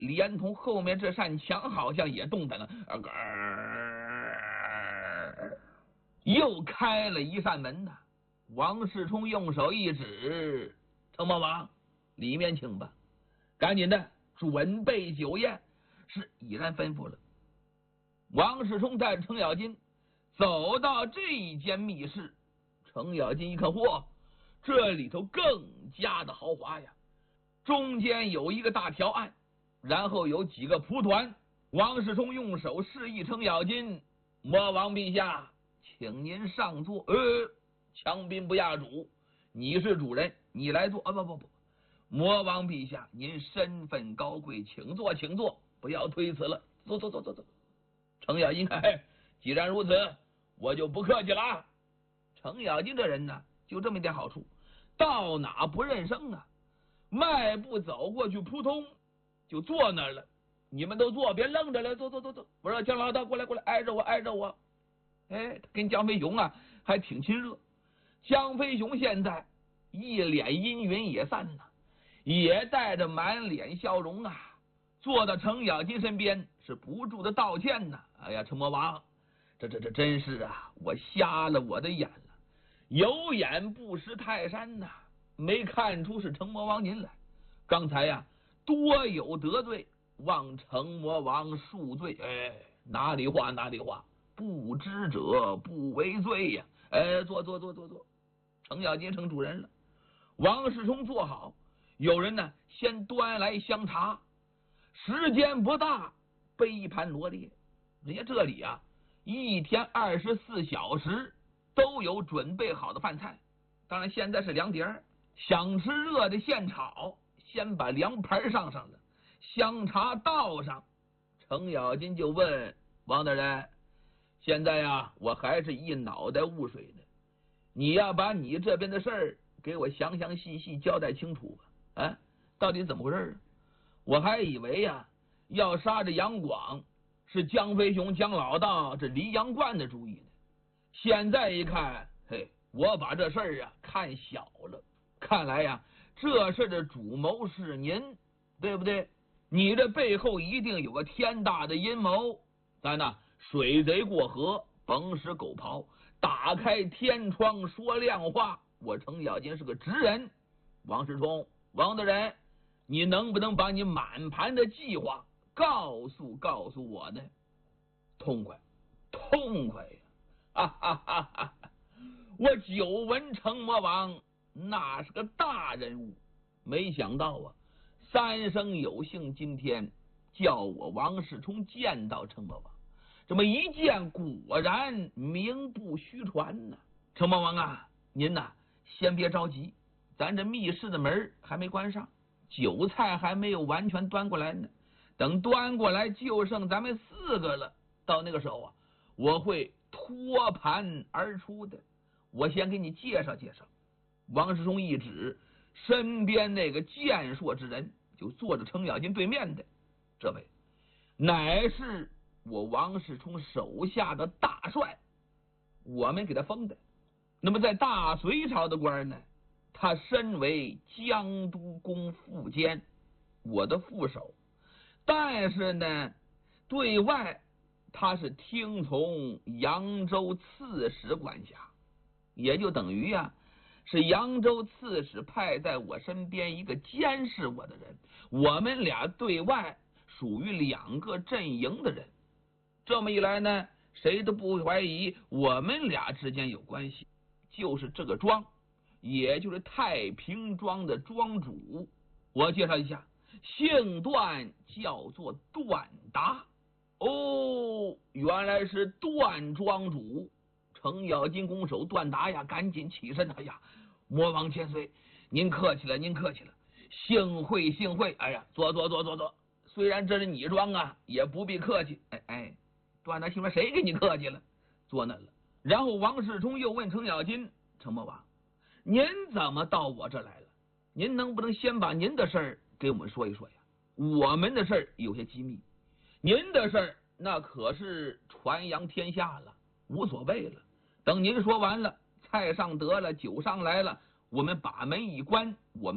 连同后面这扇墙好像也动弹了，又开了一扇门呐。王世充用手一指：“程魔王，里面请吧，赶紧的准备酒宴。”是已然吩咐了。王世充带着程咬金走到这一间密室，程咬金一看，嚯，这里头更加的豪华呀！中间有一个大条案，然后有几个蒲团。王世充用手示意程咬金：“魔王陛下，请您上座。”强宾不压主，你是主人，你来坐。不，魔王陛下，您身份高贵，请坐，请坐，不要推辞了，坐。程咬金看，既然如此，我就不客气了啊。程咬金这人呢，就这么一点好处，到哪不认生啊，迈步走过去，扑通就坐那儿了。你们都坐，别愣着了，坐。我说姜老大，过来，挨着我。跟江飞雄啊还挺亲热。江飞雄现在一脸阴云也散呐，也带着满脸笑容啊，坐到程咬金身边，是不住的道歉呐。哎呀，程魔王，这真是啊，我瞎了我的眼了，有眼不识泰山呐，没看出是程魔王您来。刚才呀，多有得罪，望程魔王恕罪。哪里话，不知者不为罪呀。坐。程咬金成主人了。王世充坐好，有人呢先端来香茶，时间不大，杯盘罗列。人家这里啊，一天24小时都有准备好的饭菜。当然现在是凉碟，想吃热的现炒，先把凉盘上了，香茶倒上。程咬金就问王大人：“现在呀，我还是一脑袋雾水呢，你要把你这边的事儿给我详细交代清楚吧。到底怎么回事？我还以为呀，要杀这杨广是江飞雄江老道这离杨贯的主意呢。现在一看，我把这事儿啊看小了。看来呀，这事的主谋是您，对不对？你这背后一定有个天大的阴谋。咱呐，水贼过河，甭使狗刨，打开天窗说亮话。我程咬金是个直人。王世充，王大人，你能不能把你满盘的计划告诉我呢？痛快呀！我久闻程魔王那是个大人物，没想到啊，三生有幸，今天叫我王世充见到程魔王。这么一见，果然名不虚传呢。程魔王啊，您呐，先别着急，咱这密室的门还没关上，酒菜还没有完全端过来呢。等端过来，就剩咱们4个了。到那个时候啊，我会托盘而出的。我先给你介绍。王世充一指身边那个健硕之人，就坐着程咬金对面的这位，乃是我王世充手下的大帅，我们给他封的。那么在大隋朝的官呢，他身为江都公副监，我的副手，但是呢，对外他是听从扬州刺史管辖，也就等于呀，是扬州刺史派在我身边一个监视我的人，我们俩对外属于2个阵营的人。这么一来呢，谁都不会怀疑我们俩之间有关系。就是这个庄，也就是太平庄的庄主，我介绍一下，姓段，叫做段达。原来是段庄主。程咬金拱手，段达呀，赶紧起身。魔王千岁，您客气了。幸会。坐。虽然这是你庄啊，也不必客气。段达心说，谁给你客气了？坐那了。然后王世充又问程咬金：“程魔王，您怎么到我这来了？您能不能先把您的事儿给我们说一说呀？我们的事儿有些机密，您的事儿那可是传扬天下了，无所谓了。等您说完了，菜上得了，酒上来了，我们把门一关，我们